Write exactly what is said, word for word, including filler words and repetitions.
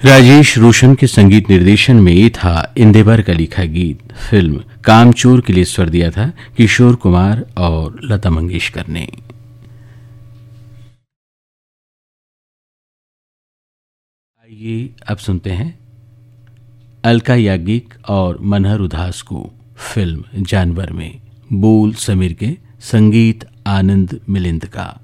राजेश रोशन के संगीत निर्देशन में ये था इंदेवर का लिखा गीत। फिल्म कामचोर के लिए स्वर दिया था किशोर कुमार और लता मंगेशकर ने। आइए अब सुनते हैं अलका याग्निक और मनहर उदास को फिल्म जानवर में। बोल समीर के, संगीत आनंद मिलिंद का।